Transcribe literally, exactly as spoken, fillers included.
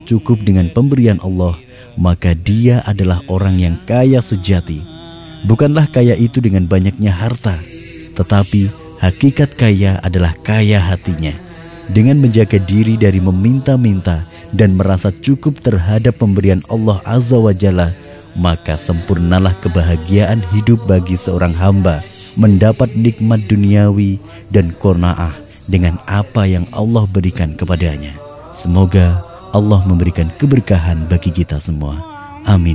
cukup dengan pemberian Allah, maka dia adalah orang yang kaya sejati. Bukanlah kaya itu dengan banyaknya harta, tetapi hakikat kaya adalah kaya hatinya. Dengan menjaga diri dari meminta-minta dan merasa cukup terhadap pemberian Allah Azza wa Jalla, maka sempurnalah kebahagiaan hidup bagi seorang hamba, mendapat nikmat duniawi dan qanaah dengan apa yang Allah berikan kepadanya. Semoga Allah memberikan keberkahan bagi kita semua. Amin.